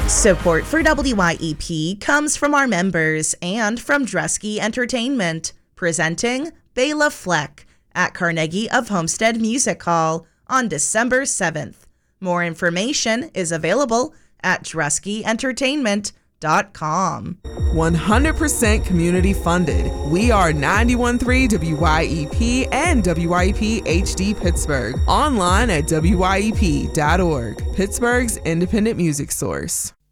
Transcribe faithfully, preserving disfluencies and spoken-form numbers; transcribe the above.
Support for W Y E P comes from our members and from Dresky Entertainment, presenting Bela Fleck at Carnegie of Homestead Music Hall on December seventh. More information is available at dresky entertainment dot com. one hundred percent community funded. We are ninety-one point three W Y E P and W Y E P H D Pittsburgh. Online at W Y E P dot org. Pittsburgh's independent music source.